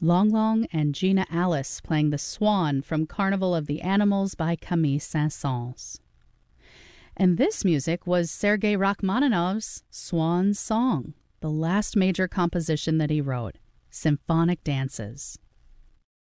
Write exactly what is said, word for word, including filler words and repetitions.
Long Long and Gina Alice playing the Swan from Carnival of the Animals by Camille Saint-Saëns. And this music was Sergei Rachmaninoff's Swan Song, the last major composition that he wrote, Symphonic Dances.